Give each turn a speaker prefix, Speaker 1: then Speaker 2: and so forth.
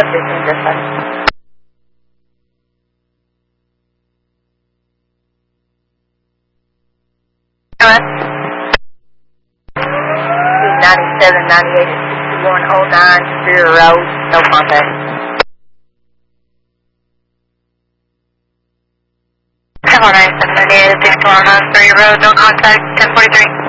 Speaker 1: 115, dispatch. Hello? 97, 98, 6109, no contact. Come on, 97, 98, 6109, Road, no contact, 1043.